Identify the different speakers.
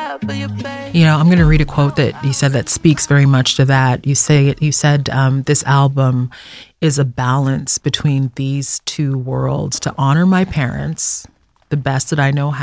Speaker 1: I'm going to read a quote that you said that speaks very much to that. You said this album is a balance between these two worlds, to honor my parents the best that I know